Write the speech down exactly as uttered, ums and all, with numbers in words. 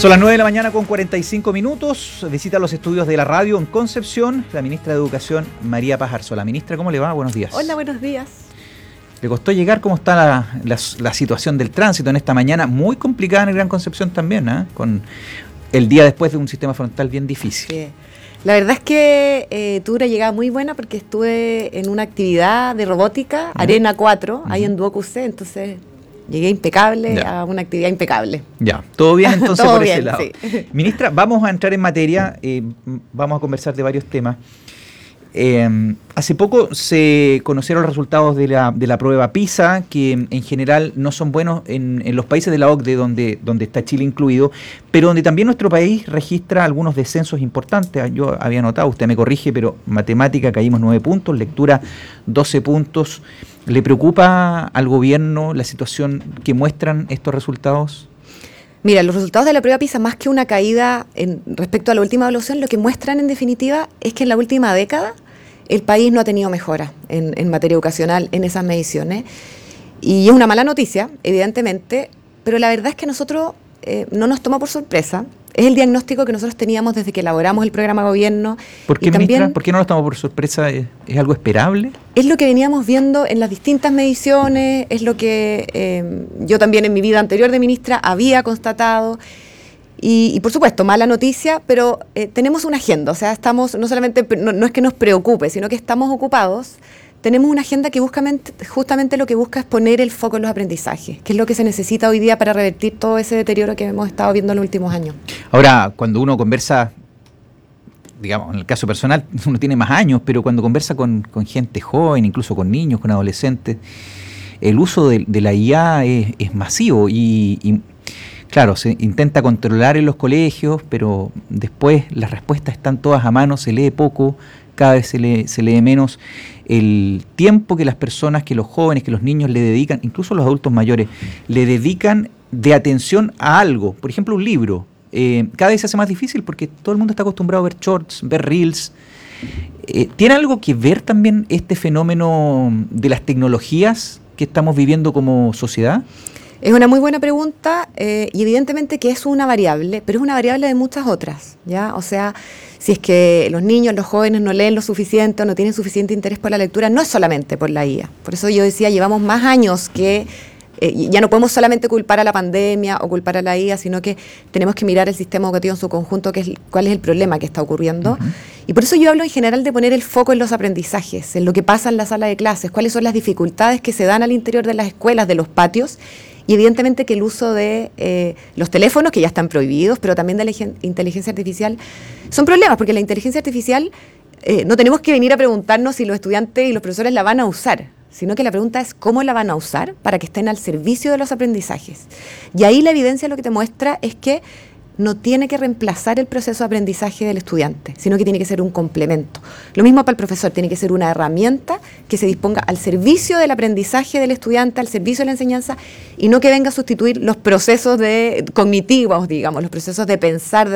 Son las nueve de la mañana con cuarenta y cinco minutos. Visita los estudios de la radio en Concepción la ministra de Educación, María Paz Arzola. Ministra, ¿cómo le va? Buenos días. Hola, buenos días. ¿Le costó llegar? ¿Cómo está la, la, la situación del tránsito en esta mañana? Muy complicada en el Gran Concepción también, ¿eh? Con el día después de un sistema frontal bien difícil. Sí. La verdad es que eh, tuve una llegada muy buena porque estuve en una actividad de robótica, uh-huh. Arena cuatro, uh-huh. ahí en Duoc U C, entonces llegué impecable ya. a una actividad impecable. Ya, todo bien entonces todo por bien, ese lado. Sí. Ministra, vamos a entrar en materia, eh, vamos a conversar de varios temas. Eh, hace poco se conocieron los resultados de la, de la prueba PISA, que en general no son buenos en, en los países de la O C D E, donde, donde está Chile incluido, pero donde también nuestro país registra algunos descensos importantes. Yo había notado, usted me corrige, pero matemática caímos nueve puntos, lectura doce puntos. ¿Le preocupa al gobierno la situación que muestran estos resultados? Mira, los resultados de la prueba PISA, más que una caída en, respecto a la última evaluación, lo que muestran en definitiva es que en la última década el país no ha tenido mejora en, en materia educacional en esas mediciones. Y es una mala noticia, evidentemente, pero la verdad es que a nosotros eh, no nos toma por sorpresa. Es el diagnóstico que nosotros teníamos desde que elaboramos el programa de gobierno. ¿Por qué, y ministra? También, ¿por qué no nos toma por sorpresa? ¿Es, ¿Es algo esperable? Es lo que veníamos viendo en las distintas mediciones, es lo que eh, yo también en mi vida anterior de ministra había constatado. Y, y por supuesto, mala noticia, pero eh, tenemos una agenda. O sea, estamos, no solamente, no, no es que nos preocupe, sino que estamos ocupados. Tenemos una agenda que busca, justamente lo que busca es poner el foco en los aprendizajes, que es lo que se necesita hoy día para revertir todo ese deterioro que hemos estado viendo en los últimos años. Ahora, cuando uno conversa, digamos, en el caso personal, uno tiene más años, pero cuando conversa con, con gente joven, incluso con niños, con adolescentes, el uso de, de la I A es, es masivo y, y, claro, se intenta controlar en los colegios, pero después las respuestas están todas a mano, se lee poco, cada vez se lee, se lee menos. El tiempo que las personas, que los jóvenes, que los niños le dedican, incluso los adultos mayores, le dedican de atención a algo, por ejemplo un libro, eh, cada vez se hace más difícil porque todo el mundo está acostumbrado a ver shorts, ver reels. Eh, ¿Tiene algo que ver también este fenómeno de las tecnologías que estamos viviendo como sociedad? Es una muy buena pregunta eh, y evidentemente que es una variable, pero es una variable de muchas otras, ¿ya? O sea, si es que los niños, los jóvenes no leen lo suficiente o no tienen suficiente interés por la lectura, no es solamente por la I A. Por eso yo decía, llevamos más años que eh, ya no podemos solamente culpar a la pandemia o culpar a la I A, sino que tenemos que mirar el sistema educativo en su conjunto, que es cuál es el problema que está ocurriendo. Uh-huh. Y por eso yo hablo en general de poner el foco en los aprendizajes, en lo que pasa en la sala de clases, cuáles son las dificultades que se dan al interior de las escuelas, de los patios. Y evidentemente que el uso de eh, los teléfonos, que ya están prohibidos, pero también de la inteligencia artificial, son problemas, porque la inteligencia artificial eh, no tenemos que venir a preguntarnos si los estudiantes y los profesores la van a usar, sino que la pregunta es cómo la van a usar para que estén al servicio de los aprendizajes. Y ahí la evidencia lo que te muestra es que no tiene que reemplazar el proceso de aprendizaje del estudiante, sino que tiene que ser un complemento. Lo mismo para el profesor, tiene que ser una herramienta que se disponga al servicio del aprendizaje del estudiante, al servicio de la enseñanza, y no que venga a sustituir los procesos de, cognitivos, digamos, los procesos de pensar, de